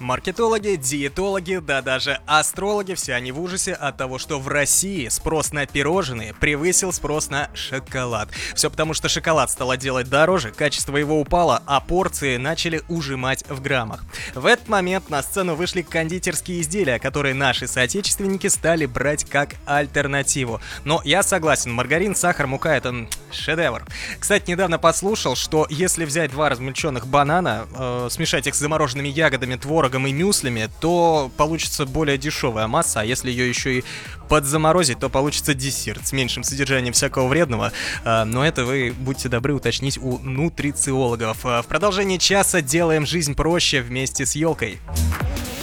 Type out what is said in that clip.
Маркетологи, диетологи, да даже астрологи, все они в ужасе от того, что в России спрос на пирожные превысил спрос на шоколад. Все потому, что шоколад стало делать дороже, качество его упало, а порции начали ужимать в граммах. В этот момент на сцену вышли кондитерские изделия, которые наши соотечественники стали брать как альтернативу. Но я согласен, маргарин, сахар, мука — это шедевр. Кстати, недавно послушал, что если взять два размельченных банана, смешать их с замороженными ягодами, творогом и мюслями, то получится более дешевая масса, а если ее еще и подзаморозить, то получится десерт с меньшим содержанием всякого вредного. Но это вы, будьте добры, уточнить у нутрициологов. В продолжении часа делаем жизнь проще вместе с елкой.